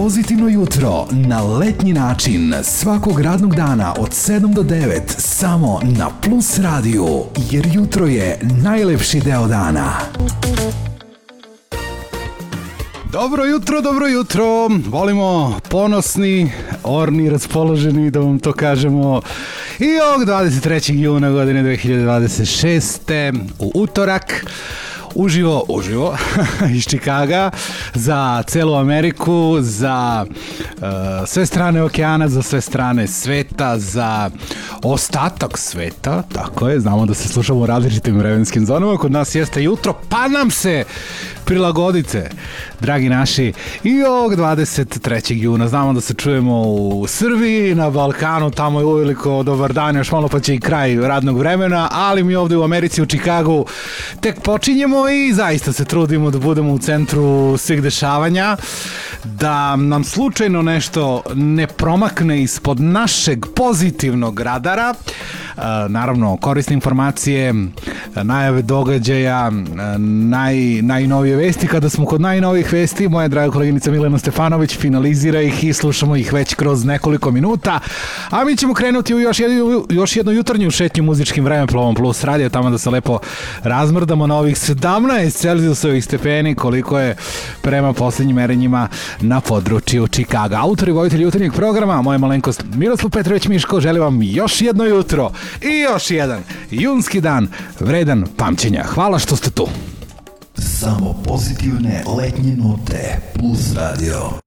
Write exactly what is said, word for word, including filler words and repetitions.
Pozitivno jutro na letnji način svakog radnog dana od sedam do devet samo na Plus radiju, jer jutro je najlepši deo dana. Dobro jutro, dobro jutro, volimo ponosni, orni, raspoloženi da vam to kažemo i ovog dvadeset trećeg juna godine dve hiljade dvadeset šeste u utorak. Uživo, uživo, iz Čikaga, za celu Ameriku, za uh, sve strane okeana, za sve strane sveta, za ostatak sveta, tako je, znamo da se slušamo u različitim vremenskim zonama, kod nas jeste jutro, pa nam se prilagodite, dragi naši, i ovog dvadeset trećeg juna, znamo da se čujemo u Srbiji, na Balkanu, tamo je uveliko dobar dan, još malo pa će i kraj radnog vremena, ali mi ovde u Americi, u Čikagu, tek počinjemo i zaista se trudimo da budemo u centru svih dešavanja, da nam slučajno nešto ne promakne ispod našeg pozitivnog radara. Naravno, korisne informacije, najave događaja, naj, najnovije vesti. Kada smo kod najnovijih vesti, moja draga koleginica Milena Stefanović finalizira ih i slušamo ih već kroz nekoliko minuta, a mi ćemo krenuti u još jednu, još jednu jutarnju šetnju muzičkim vremeplovom Plus radio, tamo da se lepo razmrdamo na ovih sedamnaest celzijusovih stepeni, koliko je prema posljednjim merenjima na području Čikaga. Autor i vojitelj jutarnjeg programa, moja malenkost Miroslav Petrović Miško, želi vam još jedno jutro i još jedan junski dan vredan pamćenja. Hvala što ste tu. Samo pozitivne letnje note Plus radio.